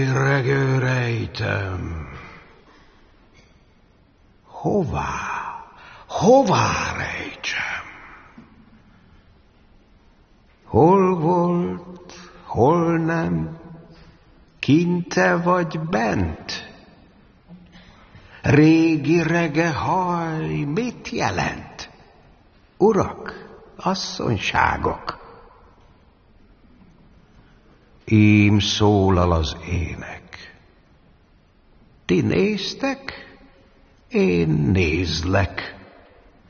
Regő rejtem. Hová rejtsem? Hol volt, hol nem, kinte vagy bent? Régi rege haj mit jelent? Urak, asszonyságok! Ím szólal az ének. Ti néztek, én nézlek.